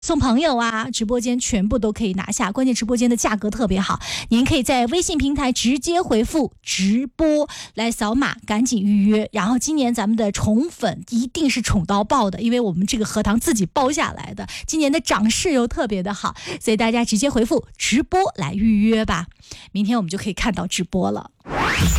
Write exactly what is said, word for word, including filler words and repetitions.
送朋友啊，直播间全部都可以拿下，关键直播间的价格特别好，您可以在微信平台直接回复直播来扫码，赶紧预约。然后今年咱们的宠粉一定是宠到爆的，因为我们这个荷塘自己包下来的，今年的涨势又特别的好，所以大家直接回复直播来预约吧，明天我们就可以看到直播了。